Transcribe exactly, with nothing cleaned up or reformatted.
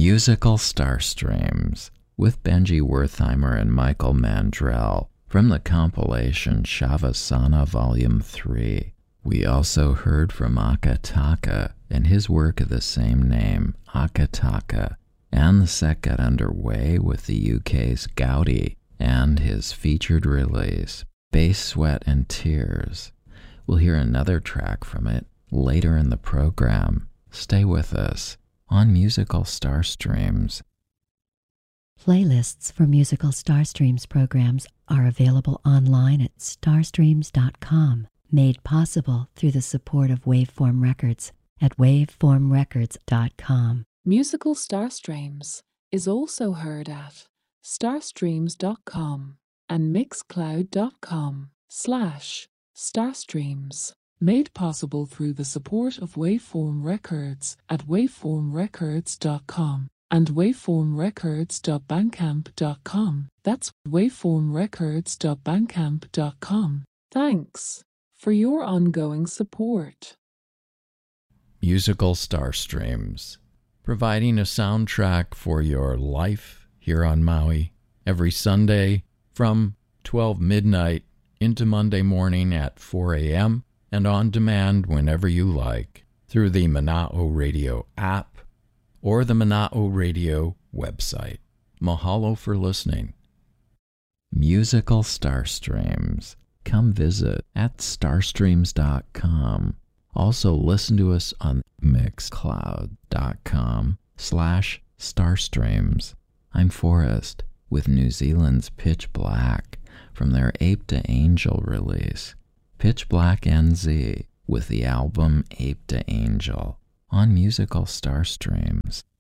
Musical Starstreams with Benji Wertheimer and Michael Mandrell from the compilation Shavasana Volume three. We also heard from Akataka and his work of the same name, Akataka, and the set got underway with the U K's Gaudi and his featured release, Bass, Sweat and Tears. We'll hear another track from it later in the program. Stay with us on Musical Starstreams. Playlists for Musical Starstreams programs are available online at starstreams dot com, made possible through the support of Waveform Records at waveform records dot com. Musical Starstreams is also heard at starstreams dot com and mixcloud dot com slash starstreams. Made possible through the support of Waveform Records at waveform records dot com and waveform records dot bandcamp dot com. That's waveform records dot bandcamp dot com. Thanks for your ongoing support. Musical Starstreams, providing a soundtrack for your life here on Maui every Sunday from twelve midnight into Monday morning at four a.m. and on demand whenever you like through the Mana'o Radio app or the Mana'o Radio website. Mahalo for listening. Musical Starstreams. Come visit at starstreams dot com. Also listen to us on mixcloud dot com slash starstreams. I'm Forrest with New Zealand's Pitch Black from their Ape to Angel release. Pitch Black N Z with the album Ape to Angel on Musical Starstreams.